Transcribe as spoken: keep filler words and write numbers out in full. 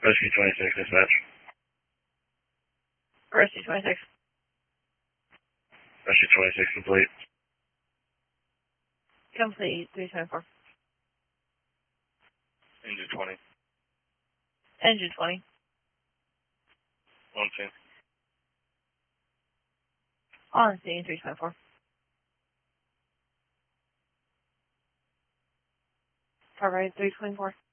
Rescue twenty-six, dispatch. Rescue twenty-six. Rescue twenty-six, complete. Complete, three twenty-four. Engine twenty. Engine twenty. One two. On scene, three twenty-four. Alright, three twenty-four.